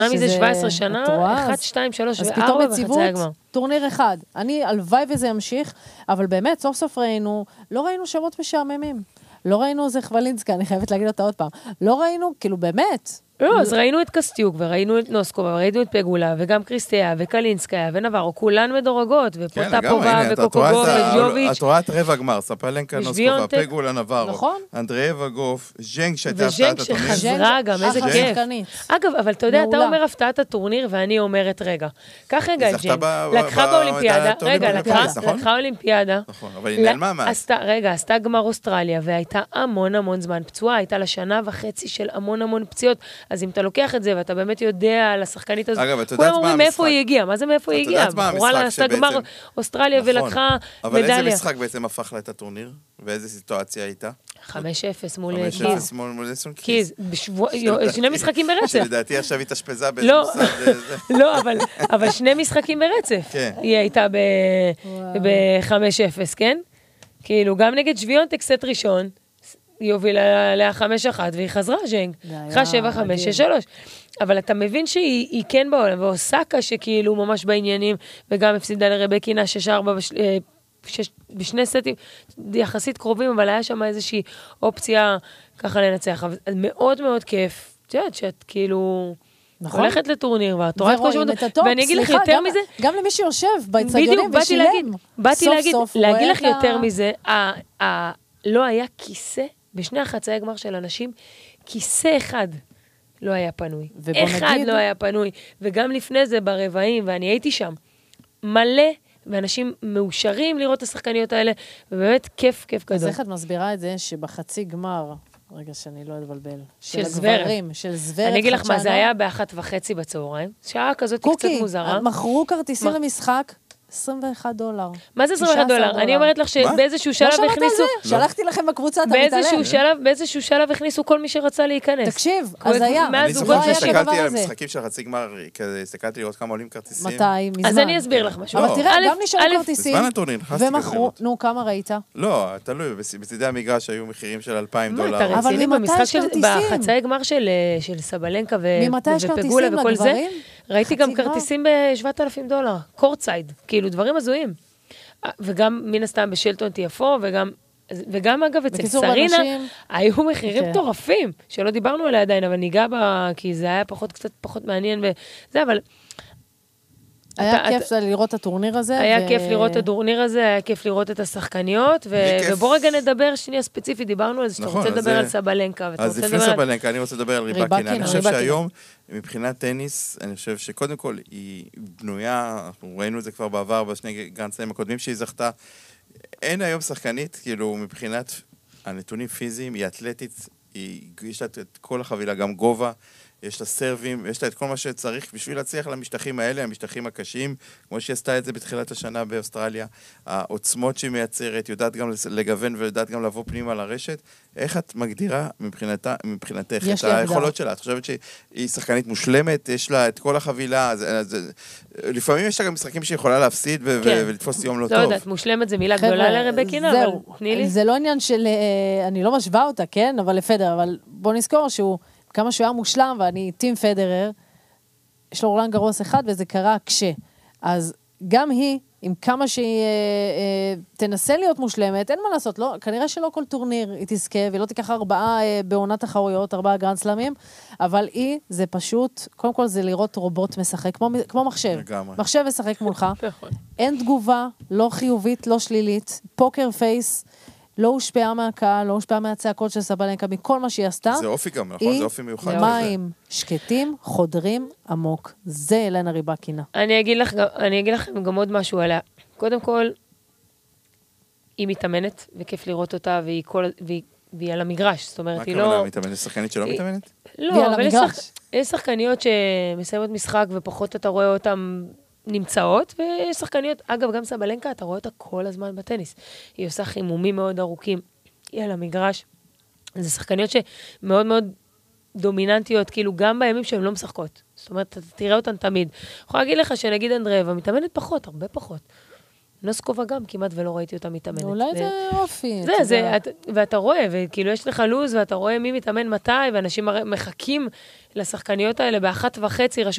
מזה 17 שנה, 1, 2, 3 ו-4 אז פתאום וחצי הגמר. טורניר אחד. אני הלוואי וזה ימשיך, אבל באמת, סוף סוף לא ראינו שמות משעממים. לא ראינו זה חבלינסקה, אני חייבת להגיד אותה עוד פעם. לא ראינו, כאילו באמת. לא, אז ראינו את קסטיוק, וראינו את נוסקובה, וראינו את פגולה, וגם קריסטיה, וקלינסקיה, ונברו, כולן מדורגות, ופוטפובה, וקוקוגוב, וג'וביץ'. את רואה את רבע גמר, ספלנקה, נוסקובה, פגולה, נברו, אנדריאבה גוף, ז'נג שהייתה הפתעת הטורניר. וז'נג שחזרה גם, איזה כיף. אגב, אבל אתה יודע, אתה אומר הפתעת הטורניר, ואני אומרת, רגע, כך רגע את ז'נג, לקחה באולימפיאדה, רגע, לקחה אולימפיאדה, אבל היא נעלמה מאז. רגע, עשתה גמר אוסטרליה, והייתה המון זמן פצועה, הייתה לה שנה וחצי של המון פציעות. אז אם אתה לוקח את זה, ואתה באמת יודע על השחקנית הזאת, כולם אומרים מאיפה היא הגיעה, מה זה מאיפה היא הגיעה? בחורה עשתה גמר אוסטרליה ולקחה מדליה. אבל איזה משחק בעצם הפך לה את הטורניר? ואיזה סיטואציה הייתה? 5-0 מול קיז. 5-0 מול קיז, שני משחקים ברצף. שלדעתי עכשיו היא תשפזה באיזה מוסד. לא, אבל שני משחקים ברצף. היא הייתה ב-5-0, כן? כאילו, גם נגד שוויונטק סט ראשון, היא הובילה לה 5-1, והיא חזרה ז'נג. אחרי 7-5-6-3. אבל אתה מבין שהיא כן בעולם, ואוסקה שכאילו ממש בעניינים, וגם הפסידה לרבקינה 6-4 בשני סטים, יחסית קרובים, אבל היה שם איזושהי אופציה ככה לנצח. אבל מאוד מאוד כיף. את יודעת שאת כאילו הולכת לטורניר, ואת רואה את כל שבוע, ואני אגיד לך יותר מזה, גם למי שיושב באצטדיונים ושילם. באתי להגיד לך יותר מזה, לא היה כיסא, בשני החצאי הגמר של אנשים, כיסא אחד לא היה פנוי. אחד לא היה פנוי. וגם לפני זה ברבעים, ואני הייתי שם, מלא, ואנשים מאושרים לראות את השחקניות האלה, ובאמת כיף גדול. אז איך את מסבירה את זה שבחצי גמר, רגע שאני לא אתבלבל, של הגברים, של זוורת, אני אגיד לך מה, זה היה ב1:30 בצהריים, שעה כזאת קצת מוזרה. קוקי, מכרו כרטיסים למשחק, $21. מה זה $21? אני אומרת לך שבאיזשהו שלב הכניסו... שלחתי לכם בקבוצה, אתה מתעלם. באיזשהו שלב הכניסו כל מי שרצה להיכנס. תקשיב, אז היה. אני זוכר שהסתכלתי על המשחקים של חצי גמר, הסתכלתי לראות כמה עולים כרטיסים. מתי? מזמן. אז אני אסביר לך משהו. אבל תראה, גם נשארו כרטיסים. בזמן הטורניר, ומכרו, נו, כמה ראית? לא, תלוי, בצדי המגרש היו מחירים של $2,000. אבל ממתי יש כרטיסים? בחצאי גמר של סבלנקה ופגולה וכל זה, ראיתי גם כרטיסים ב$7,000, קורטסייד, כאילו דברים הזויים. וגם מן הסתם בשלטון תיאפו, וגם אגב אצל סרינה, היו מחירים מטורפים, שלא דיברנו עליה עדיין, אבל ניגע בה, כי זה היה קצת פחות מעניין, וזה, אבל... היה כיף לראות את הטורניר הזה. היה כיף לראות את הטורניר הזה, היה כיף לראות את השחקניות, ובוא רגע נדבר שנייה ספציפית, דיברנו על זה, שאתה רוצה לדבר על סבלנקה. אז לפני סבלנקה, אני רוצה לדבר על ריבקינה. אני חושב שהיום, מבחינת טניס, אני חושב שקודם כל היא בנויה, אנחנו ראינו את זה כבר בעבר, בשני גרנדסלאמים הקודמים שהיא זכתה, אין היום שחקנית, כאילו מבחינת הנתונים פיזיים, היא אתלטית, יש לה את כל החבילה, גם גובה, יש לה סרבים, יש לה את כל מה שצריך בשביל להצליח למשטחים האלה, המשטחים הקשים, כמו שהיא עשתה את זה בתחילת השנה באוסטרליה, העוצמות שהיא מייצרת, יודעת גם לגוון ויודעת גם לבוא פנימה לרשת. איך את מגדירה מבחינתך את היכולות שלה? את חושבת שהיא שחקנית מושלמת, יש לה את כל החבילה, לפעמים יש לה גם משחקים שהיא יכולה להפסיד ולתפוס יום לא טוב. לא יודעת, מושלמת זה מילה גדולה לרבקינה, אבל תני לי. זה לא עניין של, אני לא משווה אותה, כן? אבל לפדר, אבל בוא נזכור שהוא כמה שהוא היה מושלם, ואני טים פדרר, יש לו רולנד גרוס אחד, וזה קרה אז גם היא, עם כמה שהיא תנסה להיות מושלמת, אין מה לעשות, לא, כנראה שלא כל טורניר היא תזכה, ולא תיקח 4 בעונת תחרויות, 4 גרנדסלמים, אבל זה פשוט, קודם כל זה לראות רובוט משחק, כמו מחשב. מחשב משחק מולך. אין תגובה, לא חיובית, לא שלילית, פוקר פייס, לא הושפעה מהקהל, לא הושפעה מהצעקות של סבלנקה, מכל מה שהיא עשתה. זה אופי גם, נכון? זה אופי מיוחד. מים שקטים, חודרים עמוק. זה אלנה ריבקינה. אני אגיד לכם גם עוד משהו עליה. קודם כל, היא מתאמנת, וכיף לראות אותה, והיא על המגרש. זאת אומרת, היא לא... מה כמובן מתאמנת? שחקנית שלא מתאמנת? לא, אבל יש שחקניות שמסיימות משחק, ופחות אתה רואה אותן נמצאות, ויש שחקניות, אגב, גם סבלנקה, אתה רואה אותה כל הזמן בטניס. היא עושה חימומים מאוד ארוכים, היא על המגרש. זה שחקניות שמאוד מאוד דומיננטיות, כאילו גם בימים שהן לא משחקות. זאת אומרת, אתה תראה אותן תמיד. אני יכולה להגיד לך שנגיד אנדריאבה, מתאמנת פחות, הרבה פחות. נוסקובה גם, כמעט ולא ראיתי אותה מתאמנת. אולי זה אופי. ואתה רואה, וכאילו יש לך לוז, ואתה רואה מי מתאמן מתי, ואנשים מחכים לשחקניות האלה ב1:30,